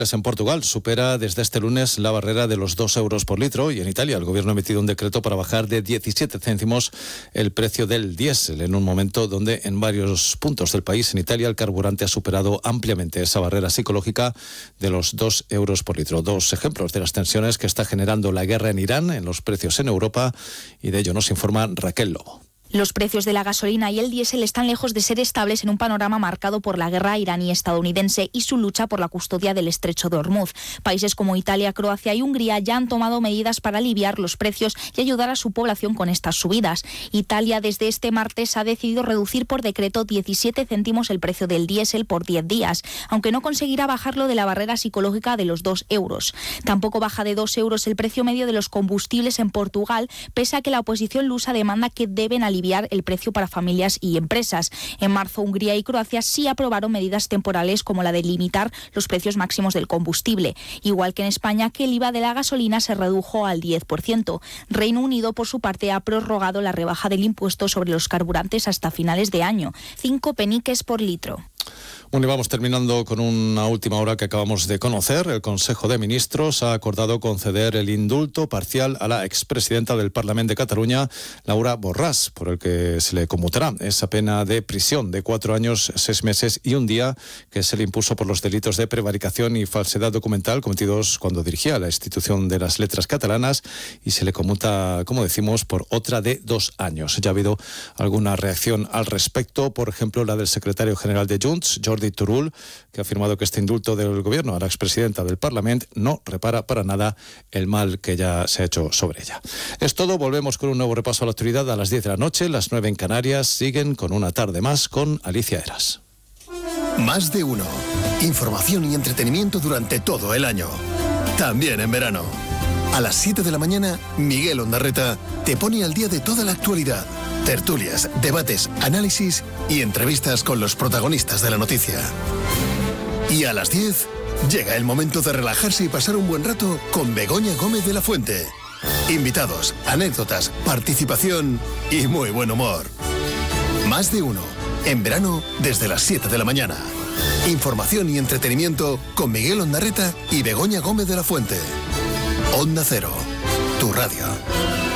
En Portugal supera desde este lunes la barrera de los 2 euros por litro y en Italia el gobierno ha emitido un decreto para bajar de 17 céntimos el precio del diésel en un momento donde en varios puntos del país en Italia el carburante ha superado ampliamente esa barrera psicológica de los 2 euros por litro. Dos ejemplos de las tensiones que está generando la guerra en Irán en los precios en Europa y de ello nos informa Raquel Lobo. Los precios de la gasolina y el diésel están lejos de ser estables en un panorama marcado por la guerra iraní-estadounidense y su lucha por la custodia del estrecho de Hormuz. Países como Italia, Croacia y Hungría ya han tomado medidas para aliviar los precios y ayudar a su población con estas subidas. Italia desde este martes ha decidido reducir por decreto 17 céntimos el precio del diésel por 10 días, aunque no conseguirá bajarlo de la barrera psicológica de los 2 euros. Tampoco baja de 2 euros el precio medio de los combustibles en Portugal, pese a que la oposición lusa demanda que deben aliviar el precio para familias y empresas. En marzo, Hungría y Croacia sí aprobaron medidas temporales como la de limitar los precios máximos del combustible, igual que en España, que el IVA de la gasolina se redujo al 10%. Reino Unido, por su parte, ha prorrogado la rebaja del impuesto sobre los carburantes hasta finales de año, 5 peniques por litro. Bueno, y vamos terminando con una última hora que acabamos de conocer. El Consejo de Ministros ha acordado conceder el indulto parcial a la expresidenta del Parlamento de Cataluña, Laura Borràs, por el que se le conmutará esa pena de prisión de 4 años, 6 meses y 1 día que se le impuso por los delitos de prevaricación y falsedad documental cometidos cuando dirigía la institución de las letras catalanas, y se le conmuta, como decimos, por otra de 2 años. Ya ha habido alguna reacción al respecto, por ejemplo, la del secretario general de Junts, Jordi Turull, que ha afirmado que este indulto del gobierno a la expresidenta del Parlamento no repara para nada el mal que ya se ha hecho sobre ella. Es todo, volvemos con un nuevo repaso a la actualidad a las 10 de la noche, las 9 en Canarias. Siguen con Una tarde más con Alicia Eras. Más de uno. Información y entretenimiento durante todo el año. También en verano. A las 7 de la mañana, Miguel Ondarreta te pone al día de toda la actualidad. Tertulias, debates, análisis y entrevistas con los protagonistas de la noticia. Y a las 10, llega el momento de relajarse y pasar un buen rato con Begoña Gómez de la Fuente. Invitados, anécdotas, participación y muy buen humor. Más de uno. En verano, desde las 7 de la mañana. Información y entretenimiento con Miguel Ondarreta y Begoña Gómez de la Fuente. Onda Cero, tu radio.